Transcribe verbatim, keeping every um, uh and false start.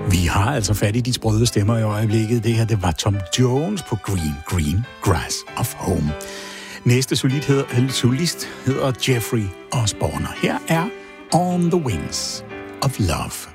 Vi har altså fat i de sprøde stemmer i øjeblikket. Det her, det var Tom Jones på Green, Green Grass of Home. Næste solist hedder, solist hedder Jeffrey Osborne. Her er On the Wings of Love.